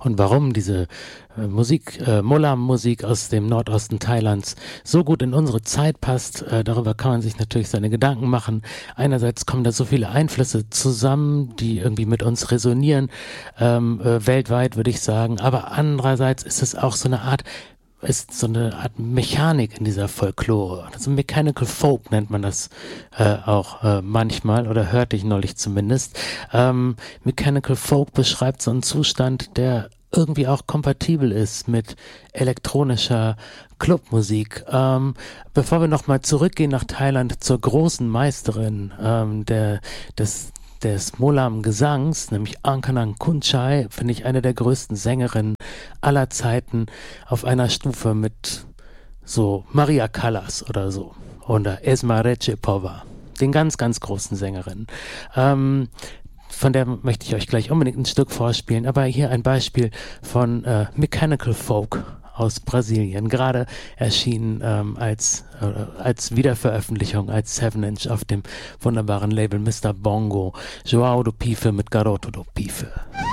und warum diese Musik, Molam-Musik aus dem Nordosten Thailands so gut in unsere Zeit passt. Darüber kann man sich natürlich seine Gedanken machen. Einerseits kommen da so viele Einflüsse zusammen, die irgendwie mit uns resonieren, weltweit würde ich sagen. Aber andererseits ist es auch so eine Art Mechanik in dieser Folklore. Also Mechanical Folk nennt man das auch manchmal, oder hörte ich neulich zumindest. Mechanical Folk beschreibt so einen Zustand, der irgendwie auch kompatibel ist mit elektronischer Clubmusik. Bevor wir nochmal zurückgehen nach Thailand zur großen Meisterin des Molam-Gesangs, nämlich Angkanang Kunchai, finde ich eine der größten Sängerinnen aller Zeiten, auf einer Stufe mit so Maria Callas oder so oder Esma Recipova, den ganz, ganz großen Sängerinnen. Von der möchte ich euch gleich unbedingt ein Stück vorspielen, aber hier ein Beispiel von Mechanical Folk aus Brasilien, gerade erschienen als Wiederveröffentlichung, als 7-Inch auf dem wunderbaren Label Mr. Bongo, João do Pife mit Garoto do Pife.